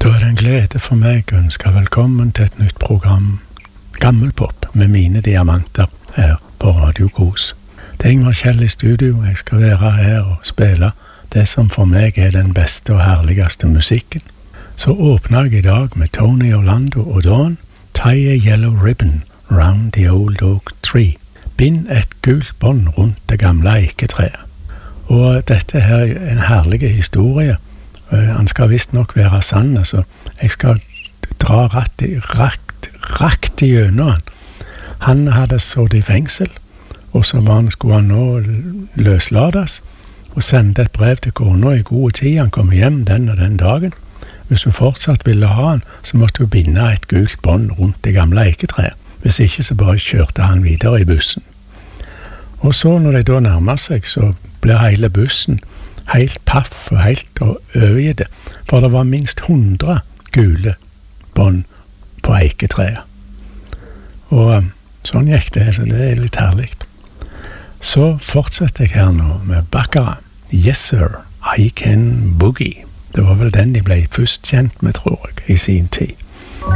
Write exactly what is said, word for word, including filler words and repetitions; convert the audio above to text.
Da er det en glede for meg å ønske velkommen til et nytt program, Gammelpop med mine diamanter, her på Radio Kos. Det er Ingvar Kjell i studio, jeg skal være her og spille det som for meg er den beste og herligste musikken. Så åpner jeg i dag med Tony Orlando og Dawn, Tie a Yellow Ribbon Round the Old Oak Tree. Bind et gult bånd rundt det gamle eiketreet. Og dette her er en herlig historie. Han skal visst nok være sann, så jeg skal dra rett i, rakt, rakt i gjennom han. Han hadde sittet i fengsel, og så var han, skulle han nå løslades, og sendte et brev til kona i god tid. Han kom hjem den og den dagen. Hvis hun fortsatt ville ha han, så måtte hun binde et gult bånd rundt det gamle eiketreet. Hvis ikke, så bare kjørte han videre i bussen. Og så, når de da nærmer seg, så ble hele bussen helt paff og helt overgitt, for det var minst hundre gule bånd på eiketreet. Og sånn gikk det, så det er litt herlig. Så fortsetter jeg her nå med Baccarat. Yes sir, I can boogie. Det var vel den de ble først kjent med, tror jeg, i sin tid.